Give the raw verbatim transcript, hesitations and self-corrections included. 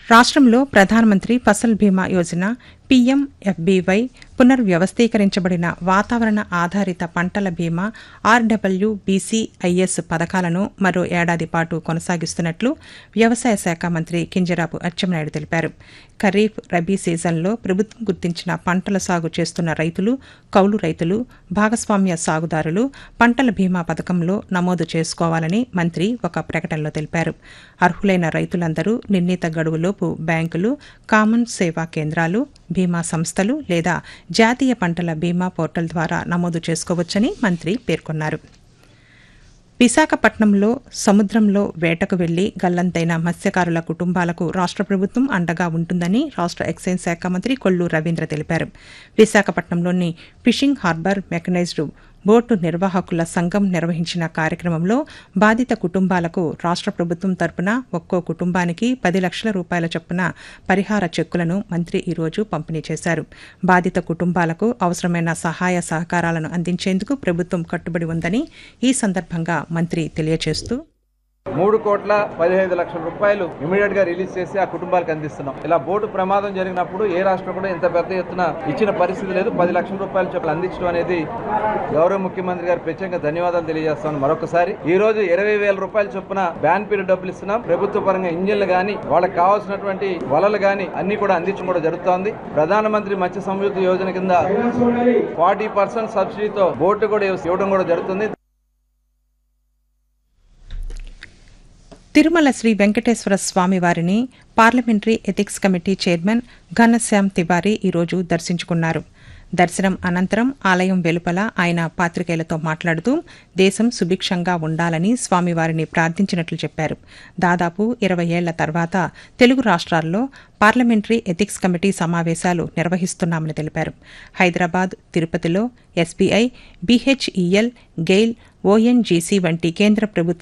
రాష్ట్రంలో ప్రధానమంత్రి ఫసల్ బీమా యోజన పీఎంఎఫ్బీవై పునర్వ్యవస్థీకరించబడిన వాతావరణ ఆధారిత పంటల బీమా ఆర్డబ్ల్యూబీసీఐఎస్ పథకాలను మరో ఏడాది పాటు కొనసాగిస్తున్నట్లు వ్యవసాయ శాఖ మంత్రి కింజరాపు అచ్చెన్నాయుడు తెలిపారు. ఖరీఫ్, రబీ సీజన్లో ప్రభుత్వం గుర్తించిన పంటల సాగు చేస్తున్న రైతులు, కౌలు రైతులు, భాగస్వామ్య సాగుదారులు పంటల బీమా పథకంలో నమోదు చేసుకోవాలని మంత్రి ఒక ప్రకటనలో తెలిపారు. అర్హులైన రైతులందరూ నిర్ణీత గడువులోపు బ్యాంకులు, కామన్ సేవా కేంద్రాలు, బీమా సంస్థలు లేదా జాతీయ పంటల బీమా పోర్టల్ ద్వారా నమోదు చేసుకోవచ్చని మంత్రి పేర్కొన్నారు. విశాఖపట్నంలో సముద్రంలో వేటకు వెళ్లి గల్లంతైన మత్స్యకారుల కుటుంబాలకు రాష్ట్ర ప్రభుత్వం అండగా ఉంటుందని రాష్ట్ర ఎక్సైజ్ శాఖ మంత్రి కొల్లు రవీంద్ర తెలిపారు. విశాఖపట్నంలోని ఫిషింగ్ హార్బర్ మెకనైజ్డ్ బోటు నిర్వాహకుల సంఘం నిర్వహించిన కార్యక్రమంలో బాధిత కుటుంబాలకు రాష్ట్ర ప్రభుత్వం తరపున ఒక్కో కుటుంబానికి పది లక్షల రూపాయల చొప్పున పరిహార చెక్కులను మంత్రి ఈరోజు పంపిణీ చేశారు. బాధిత కుటుంబాలకు అవసరమైన సహాయ సహకారాలను అందించేందుకు ప్రభుత్వం కట్టుబడి ఉందని ఈ సందర్భంగా మంత్రి తెలియజేస్తూ, మూడు కోట్ల పదిహేను లక్షల రూపాయలు ఇమీడియట్ గా రిలీజ్ చేసి ఆ కుటుంబాలకు అందిస్తున్నాం. ఇలా బోటు ప్రమాదం జరిగినప్పుడు ఏ రాష్ట్రం కూడా ఇంత పెద్ద ఎత్తున ఇచ్చిన పరిస్థితి లేదు. పది లక్షల రూపాయలు చొప్పున అందించడం అనేది గౌరవ ముఖ్యమంత్రి గారు ప్రత్యేకంగా ధన్యవాదాలు తెలియజేస్తాను. మరొకసారి ఈ రోజు ఇరవై వేల రూపాయల చొప్పున బ్యాన్ పీరియడ్ డబ్బులు ఇస్తున్నాం. ప్రభుత్వ పరంగా ఇంజిన్లు గానీ, వాళ్ళకి కావాల్సినటువంటి వలలు గానీ అన్ని కూడా అందించడం కూడా జరుగుతోంది. ప్రధానమంత్రి మత్స్య సంయుక్త యోజన కింద ఫార్టీ పర్సెంట్ సబ్సిడీతో బోటు కూడా ఇవ్వడం కూడా జరుగుతుంది. తిరుమల శ్రీ వెంకటేశ్వర స్వామి వారిని parliamentary ethics committee chairman Ghanshyam Tiwari ఈరోజు దర్శించుకున్నారు. దర్శనం అనంతరం ఆలయం వెలుపల ఆయన పాత్రికేయులతో మాట్లాడుతూ దేశం సుభిక్షంగా ఉండాలని స్వామివారిని ప్రార్థించినట్లు చెప్పారు. దాదాపు ఇరవై ఏళ్ల తర్వాత తెలుగు రాష్ట్రాల్లో పార్లమెంటరీ ఎథిక్స్ కమిటీ సమావేశాలు నిర్వహిస్తున్నామని తెలిపారు. హైదరాబాద్, తిరుపతిలో ఎస్బీఐ, బీహెచ్ఈఎల్, గెయిల్, ఓఎన్జీసీ వంటి కేంద్ర ప్రభుత్వ